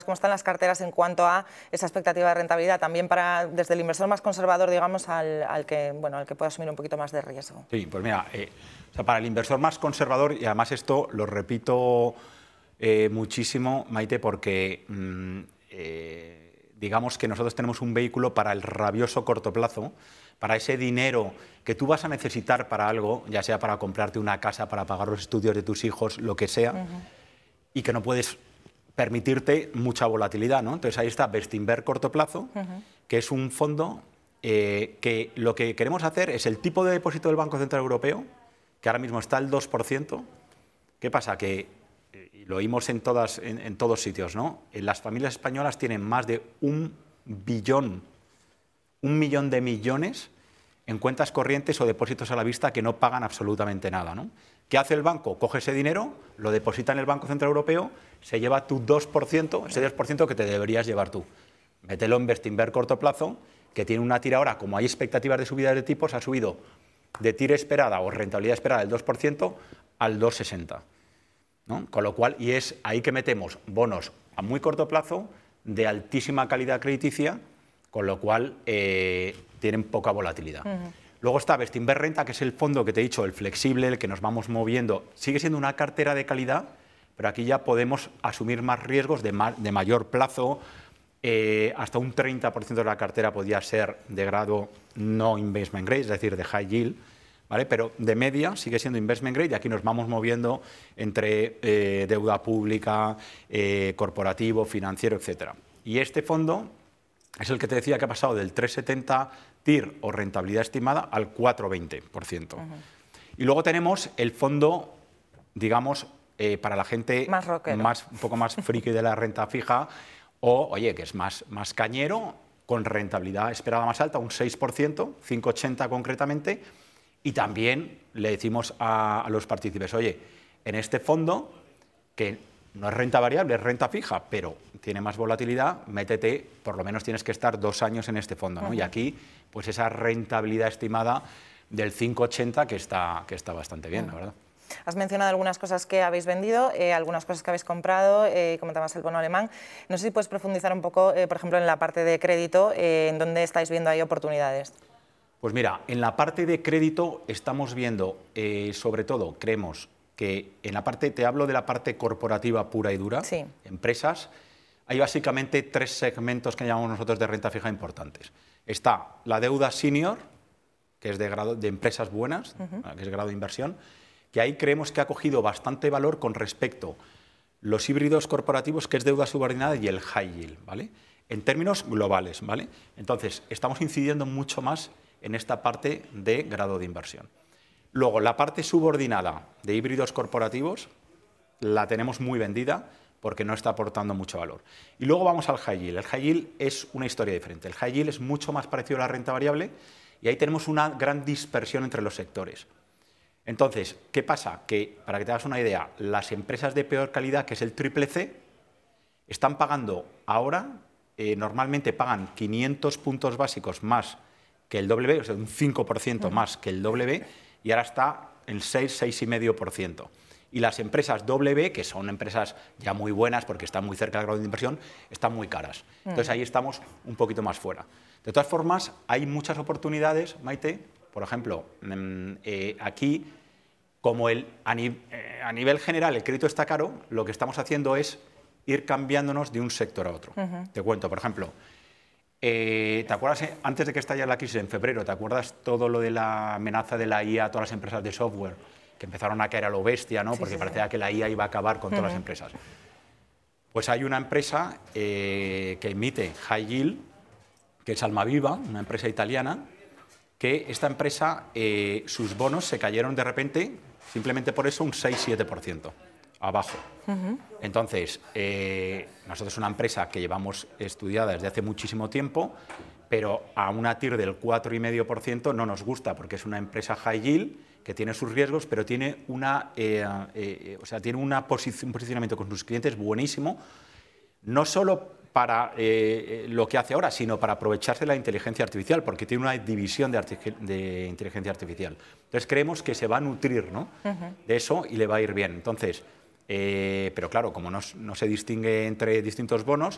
cómo están las carteras en cuanto a esa expectativa de rentabilidad, también desde el inversor más conservador, digamos, al que puede asumir un poquito más de riesgo. Sí, pues mira, o sea, para el inversor más conservador, y además esto lo repito muchísimo, Maite, porque digamos que nosotros tenemos un vehículo para el rabioso corto plazo, para ese dinero que tú vas a necesitar para algo, ya sea para comprarte una casa, para pagar los estudios de tus hijos, lo que sea, y que no puedes permitirte mucha volatilidad, ¿no? Entonces ahí está Bestinver Corto Plazo, que es un fondo que lo que queremos hacer es el tipo de depósito del Banco Central Europeo, que ahora mismo está al 2%. ¿Qué pasa? Que lo oímos en todos sitios, ¿no? Las familias españolas tienen más de 1 millón de millones en cuentas corrientes o depósitos a la vista que no pagan absolutamente nada, ¿no? ¿Qué hace el banco? Coge ese dinero, lo deposita en el Banco Central Europeo, se lleva tu 2%, ese 2% que te deberías llevar tú. Mételo en Bestinver Corto Plazo, que tiene una tira ahora, como hay expectativas de subida de tipos, ha subido de tira esperada o rentabilidad esperada del 2% al 2,60%, ¿no? Con lo cual, y es ahí que metemos bonos a muy corto plazo de altísima calidad crediticia, con lo cual tienen poca volatilidad. Luego está Bestinver Renta, que es el fondo que te he dicho, el flexible, el que nos vamos moviendo. Sigue siendo una cartera de calidad, pero aquí ya podemos asumir más riesgos de mayor plazo. Hasta un 30% de la cartera podía ser de grado no investment grade, es decir, de high yield, ¿vale? Pero de media sigue siendo investment grade y aquí nos vamos moviendo entre deuda pública, corporativo, financiero, etc. Y este fondo es el que te decía que ha pasado del 3,70 TIR o rentabilidad estimada al 4,20%. Y luego tenemos el fondo, digamos, para la gente un poco más friki de la renta fija, o, oye, que es más cañero, con rentabilidad esperada más alta, un 6%, 5,80 concretamente, y también le decimos a los partícipes, oye, en este fondo, que no es renta variable, es renta fija, pero tiene más volatilidad, métete, por lo menos tienes que estar 2 años en este fondo, ¿no? Y aquí, pues esa rentabilidad estimada del 5,80 que está bastante bien, la verdad. Has mencionado algunas cosas que habéis vendido, algunas cosas que habéis comprado, comentabas el bono alemán. No sé si puedes profundizar un poco, por ejemplo, en la parte de crédito, en dónde estáis viendo ahí oportunidades. Pues mira, en la parte de crédito estamos viendo, sobre todo, creemos que en la parte, te hablo de la parte corporativa pura y dura, sí. Empresas, hay básicamente 3 segmentos que llamamos nosotros de renta fija importantes. Está la deuda senior, que es de empresas buenas, que es grado de inversión, que ahí creemos que ha cogido bastante valor con respecto los híbridos corporativos, que es deuda subordinada, y el high yield, ¿vale? En términos globales, ¿vale? Entonces, estamos incidiendo mucho más en esta parte de grado de inversión. Luego, la parte subordinada de híbridos corporativos la tenemos muy vendida porque no está aportando mucho valor. Y luego vamos al high yield. El high yield es una historia diferente. El high yield es mucho más parecido a la renta variable y ahí tenemos una gran dispersión entre los sectores. Entonces, ¿qué pasa? Que, para que te hagas una idea, las empresas de peor calidad, que es el triple C, están pagando ahora, normalmente pagan 500 puntos básicos más que el W, o sea, un 5% más que el W, y ahora está en 6,5%. Y las empresas W, que son empresas ya muy buenas porque están muy cerca del grado de inversión, están muy caras. Entonces ahí estamos un poquito más fuera. De todas formas, hay muchas oportunidades, Maite. Por ejemplo, aquí, como a nivel general el crédito está caro, lo que estamos haciendo es ir cambiándonos de un sector a otro. Te cuento, por ejemplo, ¿te acuerdas antes de que estallara la crisis en febrero? ¿Te acuerdas todo lo de la amenaza de la IA a todas las empresas de software que empezaron a caer a lo bestia, ¿no? Porque parecía que la IA iba a acabar con todas las empresas? Pues hay una empresa que emite high yield, que es Almaviva, una empresa italiana, que esta empresa, sus bonos se cayeron de repente, simplemente por eso, un 6-7% abajo. Entonces, nosotros es una empresa que llevamos estudiada desde hace muchísimo tiempo, pero a una TIR del 4,5% no nos gusta, porque es una empresa high yield que tiene sus riesgos, pero tiene tiene un posicionamiento con sus clientes buenísimo, no solo para lo que hace ahora, sino para aprovecharse de la inteligencia artificial, porque tiene una división de inteligencia artificial. Entonces creemos que se va a nutrir, ¿no? de eso y le va a ir bien. Entonces, pero claro, como no se distingue entre distintos bonos,